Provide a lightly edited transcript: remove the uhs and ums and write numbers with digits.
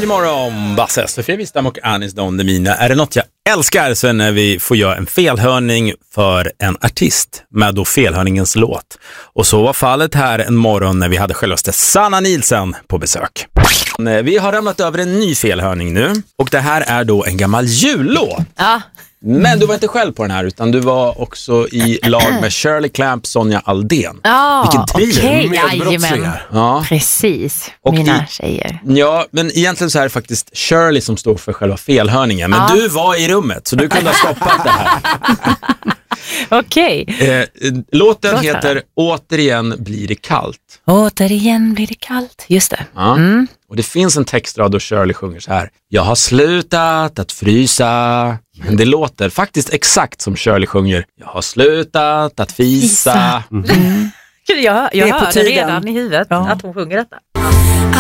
god morgon, Basse Österfri, Wistam och Anis Don Demina. Är det något jag älskar så är när vi får göra en felhörning för en artist med då felhörningens låt. Och så var fallet här en morgon när vi hade självaste Sanna Nielsen på besök. Vi har ramlat över en ny felhörning nu och det här är då en gammal jullåt. Ja. Men du var inte själv på den här utan du var också i lag med Shirley Clamp, Sonja Aldén. Ja, vilken trio, okej, medbrottslingar. Ja. Precis, Och mina tjejer. Ja, men egentligen så är det faktiskt Shirley som står för själva felhörningen. Men du var i rummet så du kunde ha stoppat det här. Okej. Låten heter Återigen blir det kallt. Återigen blir det kallt, just det. Ja. Och det finns en textrad då Shirley sjunger så här: jag har slutat att frysa. Men det låter faktiskt exakt som Shirley sjunger: jag har slutat att fisa. Jag hörde tiden. redan i huvudet att hon sjunger detta.